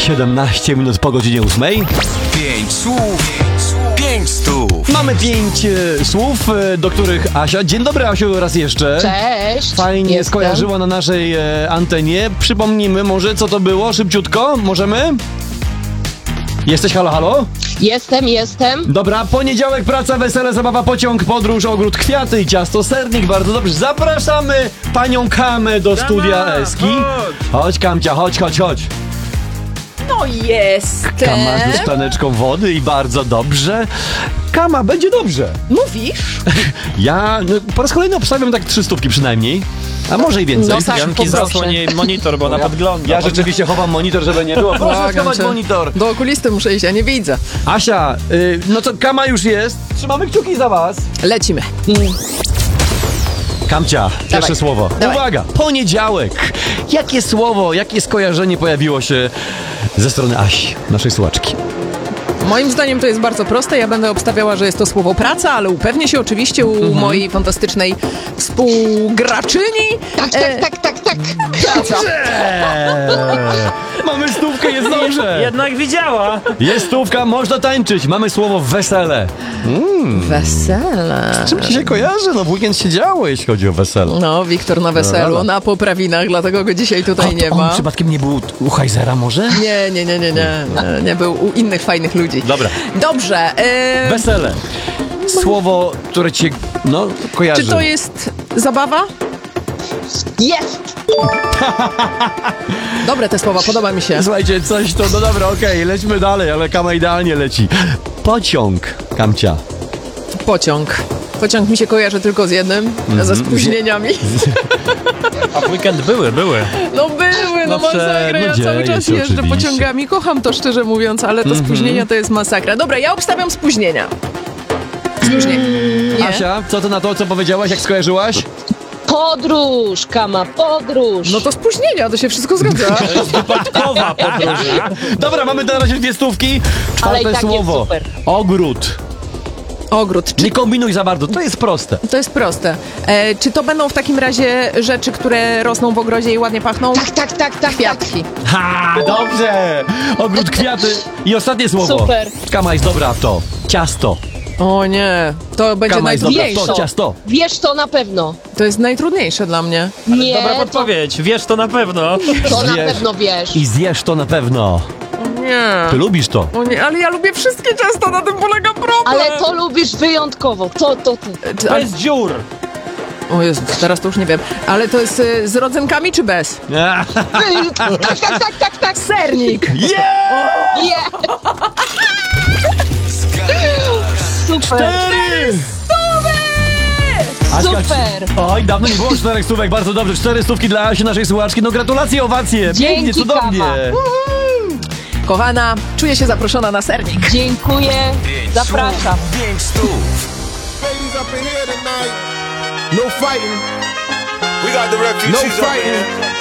17 minut po godzinie 8. 5 słów, 5 stów. Mamy 5 słów, do których Asia... Dzień dobry, Asiu, raz jeszcze. Cześć. Fajnie Jestem. skojarzyła na naszej antenie. Przypomnijmy może, co to było, szybciutko. Możemy? Jesteś, halo, halo? Jestem. Dobra, poniedziałek, praca, wesele, zabawa, pociąg, podróż, ogród, kwiaty i ciasto, sernik. Bardzo dobrze. Zapraszamy panią Kamę do studia Eski. Chodź, Kamcia, chodź. No jestem. Kama ze szklaneczką wody i bardzo dobrze. Kama, będzie dobrze. Mówisz? Ja po raz kolejny obstawiam tak 300 przynajmniej. A może i więcej. No tak, Janki, poproszę. zasłoń jej monitor, bo ona podgląda. Ja rzeczywiście chowam monitor, żeby nie było. Proszę Błagam schować cię. monitor. Do okulisty muszę iść, ja nie widzę. Asia, no to Kama już jest. Trzymamy kciuki za was. Lecimy. Kamcia, pierwsze słowo. Dawaj. Uwaga, poniedziałek. Jakie słowo, jakie skojarzenie pojawiło się ze strony Asi, naszej słuchaczki? Moim zdaniem to jest bardzo proste. Ja będę obstawiała, że jest to słowo praca, ale upewnię się oczywiście u mojej fantastycznej współgraczyni. Tak. Praca. Mamy stówkę, jest dobrze. Jednak widziała. Jest stówka, można tańczyć. Mamy słowo wesele. Wesele. Czym ci się kojarzy? No w weekend się działo, jeśli chodzi o wesele. No, Wiktor na weselu, Dobra. na poprawinach, dlatego go dzisiaj tutaj nie On ma. przypadkiem nie był u Heizera może? Nie był u innych fajnych ludzi. Dobra. Dobrze. Wesele. Słowo, które cię, kojarzy. Czy to jest zabawa? Jest. Dobre te słowa, podoba mi się. Słuchajcie, coś to, no dobra, okej, lećmy dalej, ale Kama idealnie leci. Pociąg, Kamcia. Pociąg. Pociąg mi się kojarzy tylko z jednym, ze spóźnieniami. A w weekend były. No były, No masakra, ja dzieje cały czas się jeżdżę oczywiście. pociągami, kocham to szczerze mówiąc, ale to spóźnienia to jest masakra. Dobra, ja obstawiam spóźnienia. Spóźnienie. Nie? Asia, co ty na to, co powiedziałaś, jak skojarzyłaś? Podróż, Kama, podróż. No to spóźnienia, to się wszystko zgadza. To jest wypadkowa podróż. Dobra, mamy na razie 2 stówki. Ale Czwarte i tak jest słowo. super. Ogród. Ogród. Czy Nie kombinuj za bardzo, to jest proste. to jest proste. Czy to będą w takim razie rzeczy, które rosną w ogrodzie i ładnie pachną? Tak. Kwiatki. Ha, dobrze. Ogród, kwiaty. I ostatnie słowo. Super. Kama jest dobra w to. Ciasto. O nie, to będzie Kama jest dobra w najtrudniejsze. to. Ciasto. Wiesz to na pewno. To jest najtrudniejsze dla mnie. Nie, Dobra podpowiedź, wiesz to na pewno. to na Wiesz. pewno wiesz. I zjesz to na pewno. Nie. Ty lubisz to. O nie, ale ja lubię wszystkie ciasta, na tym polega problem. Ale to lubisz wyjątkowo. To. To jest dziur. O Jezu, teraz to już nie wiem. Ale to jest z rodzynkami czy bez? Tak. Sernik! Yeah. Super. Super. Oj, dawno nie było 4 stówek, bardzo dobrze. 4 stówki dla Asi, naszej słuchaczki. No gratulacje, owacje. Pięknie, Dzięki, cudownie. Kama. Kochana, czuję się zaproszona na sernik. Dziękuję. Zapraszam. 5 stów. Ladies up in here tonight. No fighting. We got the refugees No up in fighting. here.